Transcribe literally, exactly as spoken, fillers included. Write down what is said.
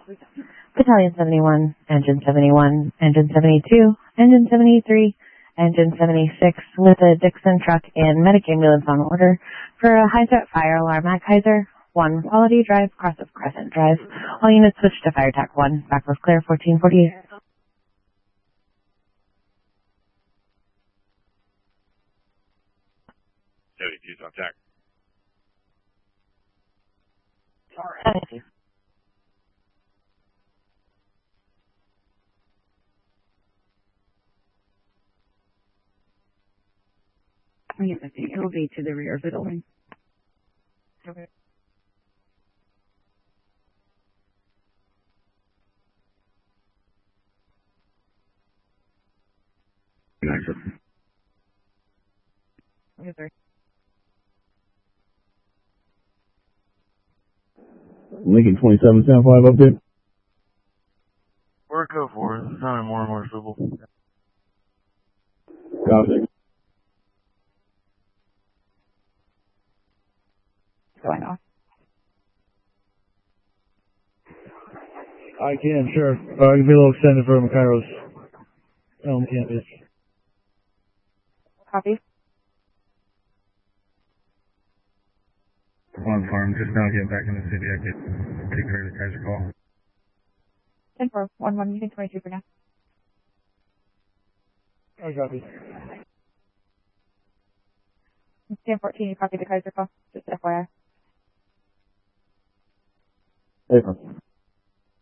Battalion seventy-one, Engine seventy-one, Engine seventy-two, Engine seventy-three, Engine seventy-six with a Dixon truck and medic ambulance on order for a high-threat fire alarm at Kaiser one, Quality Drive, cross of Crescent Drive. All units switch to Fire Tac one, back was clear, fourteen forty-eight. seventy-two's on tack. seventy-two. Yes, I think it'll be to the rear of the building. Okay. Nice. Yes, sir. Lincoln twenty-seven seventy-five up there. Where it go for? It's sounding more and more civil. Copy. Going off. I can, sure. Uh, I can be a little extended for Macairo's Elm campus. Copy. Farm farm, just now getting back in the city. I get take care of the Kaiser call. ten four, one one, using twenty-two for now. I copy. ten fourteen, you copy the Kaiser call, just F Y I. Hey,